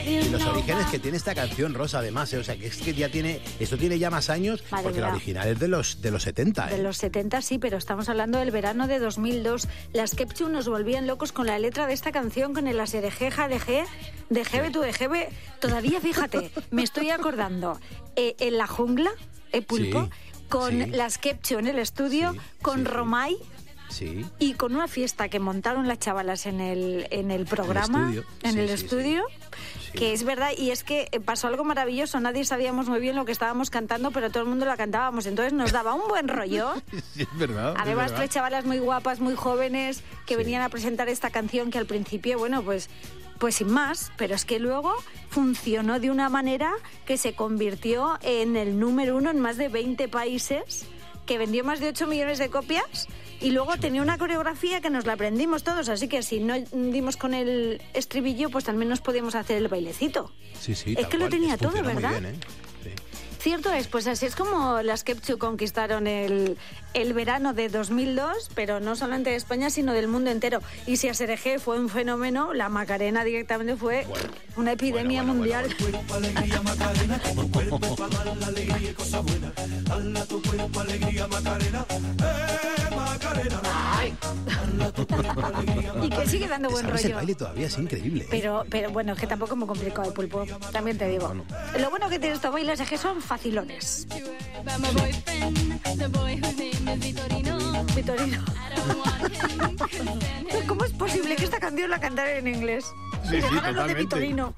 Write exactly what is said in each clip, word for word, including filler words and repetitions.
Y los orígenes que tiene esta canción, Rosa, además, ¿eh? O sea, que es que ya tiene, esto tiene ya más años, Madre porque mía. la original es de los, de los setenta, ¿eh? De los setenta sí, pero estamos hablando del verano de dos mil dos. Las Kepchu nos volvían locos con la letra de esta canción, con el aserejeja de G, de Gebe tu de Gebe. Todavía, fíjate, me estoy acordando, eh, en la jungla, eh, Pulpo, Sí, con sí. las Kepchu en el estudio, Sí, con sí, sí. Romay. Sí. Y con una fiesta que montaron las chavalas en el, en el programa, estudio. en Sí, el sí, estudio, sí. que es verdad, y es que pasó algo maravilloso, nadie sabíamos muy bien lo que estábamos cantando, pero todo el mundo la cantábamos, entonces nos daba un buen rollo. Sí, es verdad. es Además, verdad. tres chavalas muy guapas, muy jóvenes, que Sí. venían a presentar esta canción que al principio, bueno, pues... Pues sin más, pero es que luego funcionó de una manera que se convirtió en el número uno en más de veinte países, que vendió más de ocho millones de copias y luego tenía una coreografía que nos la aprendimos todos, así que si no dimos con el estribillo, pues al menos podíamos hacer el bailecito. Sí, sí, Es tal que lo cual. tenía Es- todo, funciona muy ¿verdad? bien, ¿eh? Sí. Cierto es, pues así es como las Kepchu conquistaron el, el verano de dos mil dos, pero no solamente de España, sino del mundo entero. Y si Aserejé fue un fenómeno, la Macarena directamente fue Bueno, una epidemia bueno, bueno, mundial. bueno, Cuerpo, alegría, Macarena, tu cuerpo para dar la alegría y cosas buenas. Dale a tu cuerpo, alegría, Macarena, eh, Macarena. Dale a tu cuerpo, alegría, Y que sigue dando Te buen sabes el rollo. baile todavía, es increíble, ¿eh? Pero, pero bueno, es que tampoco es muy complicado el Pulpo, también te digo. Bueno. Lo bueno que tiene estos bailes es que son facilones. By my boyfriend, the boy whose name is Vitorino. Vitorino. I don't want him, couldn't stand him. ¿Cómo es posible que esta canción la cantara en inglés? Sí, sí, Dejaron lo de totalmente. Vitorino.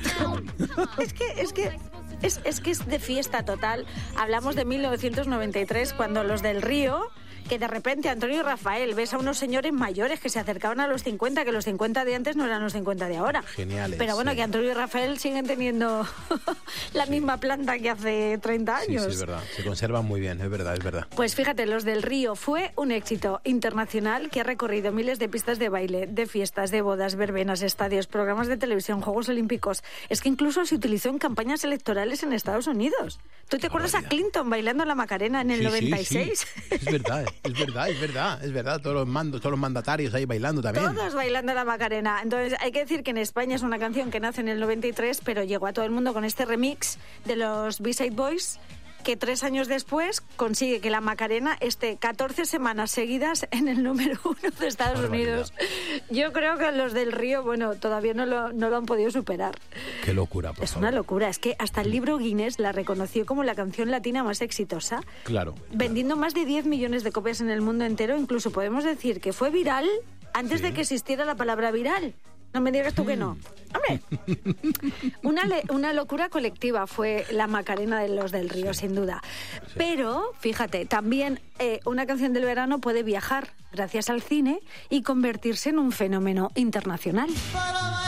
Es que, es que... Es, es que es de fiesta total. Hablamos de mil novecientos noventa y tres, cuando los del Río, que de repente Antonio y Rafael, ves a unos señores mayores que se acercaban a los cincuenta, que los cincuenta de antes no eran los cincuenta de ahora. Geniales, Pero bueno, sí. que Antonio y Rafael siguen teniendo la misma planta que hace treinta Sí, años. sí, es verdad. Se conservan muy bien, es verdad, es verdad. Pues fíjate, Los del Río fue un éxito internacional que ha recorrido miles de pistas de baile, de fiestas, de bodas, verbenas, estadios, programas de televisión, Juegos Olímpicos. Es que incluso se utilizó en campañas electorales en Estados Unidos. ¿Tú te acuerdas a Clinton bailando la Macarena en el Sí, sí, noventa y seis? sí. Es verdad, es verdad, es verdad, es verdad. Todos los mandos, todos los mandatarios ahí bailando también. Todos bailando la Macarena. Entonces, hay que decir que en España es una canción que nace en el noventa y tres, pero llegó a todo el mundo con este remix de los B-Side Boys, que tres años después consigue que la Macarena esté catorce semanas seguidas en el número uno de Estados Barbaridad. Unidos. Yo creo que los del Río, bueno, todavía no lo, no lo han podido superar. Qué locura, por Es favor. una locura. Es que hasta el libro Guinness la reconoció como la canción latina más exitosa, Claro. vendiendo más de diez millones de copias en el mundo entero. Incluso podemos decir que fue viral antes Sí. de que existiera la palabra viral. No me digas tú que no. Hombre, una, le- una locura colectiva fue la Macarena de los del Río, sin duda. Pero, fíjate, también eh, una canción del verano puede viajar gracias al cine y convertirse en un fenómeno internacional.